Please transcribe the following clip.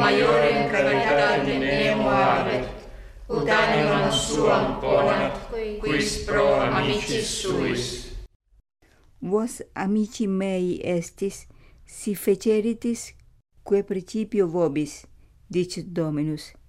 maiorem caritatem nemo habet, ut animam suam ponat, quis pro amicis suis. Vos, amici mei estis, si feceritis, quae principio vobis, dicit Dominus,